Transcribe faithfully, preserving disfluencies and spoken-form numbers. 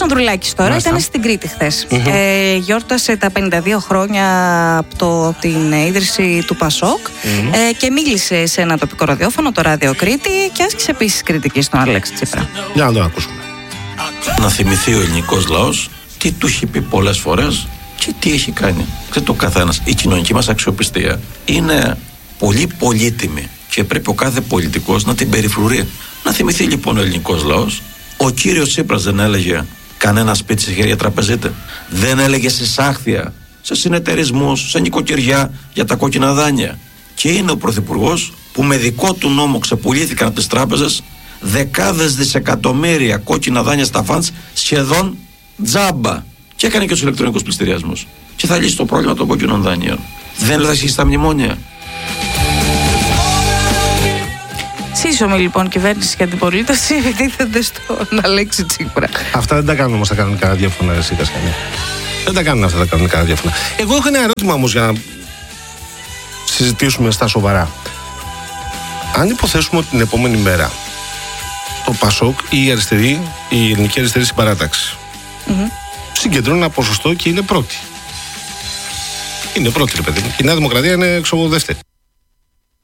Ανδρουλάκης τώρα Μάλιστα. ήταν στην Κρήτη χθες. Mm-hmm. Ε, γιόρτασε τα πενήντα δύο χρόνια από το, την ίδρυση του Πασόκ mm-hmm. ε, και μίλησε σε ένα τοπικό ραδιόφωνο, το Ράδιο Κρήτη, και άσκησε επίσης κριτική στον Αλέξη Τσίπρα. Για να το ακούσουμε. Να θυμηθεί ο ελληνικός λαός τι του έχει πει πολλές φορές και τι έχει κάνει. Ξέρετε, ο καθένας, η κοινωνική μας αξιοπιστία είναι πολύ πολύτιμη και πρέπει ο κάθε πολιτικός να την περιφρουρεί. Να θυμηθεί λοιπόν ο ελληνικός λαός, ο κύριος Τσίπρας δεν έλεγε κανένα σπίτι σε χέρια τραπεζίτε, δεν έλεγε σε σάχθια, σε συνεταιρισμούς, σε νοικοκυριά για τα κόκκινα δάνεια. Και είναι ο πρωθυπουργός που με δικό του νόμο ξεπουλήθηκαν από τις τράπεζες δεκάδες δισεκατομμύρια κόκκινα δάνεια στα φαντς σχεδόν τζάμπα. Και έκανε και τους ηλεκτρονικούς πληστηριασμούς. Και θα λύσει το πρόβλημα των κόκκινων δανείων. Δεν θα ισχύσει στα μνημόνια. Σύσσωμη λοιπόν κυβέρνηση και αντιπολίτευση επιτίθενται στον Αλέξη Τσίπρα. Αυτά δεν τα κάνουν όμως τα κανονικά ραδιόφωνα, εσύ Κασιανή. Δεν τα κάνουν αυτά τα κανονικά ραδιόφωνα. Εγώ έχω ένα ερώτημα όμως για να συζητήσουμε στα σοβαρά. Αν υποθέσουμε ότι την επόμενη μέρα το Πασόκ ή η αριστερή, η ελληνική αριστερή συμπαράταξη mm-hmm. συγκεντρώνει ένα ποσοστό και είναι πρώτη. Είναι πρώτη, ρε παιδί μου. Η Νέα Δημοκρατία είναι εξωδεύτερη.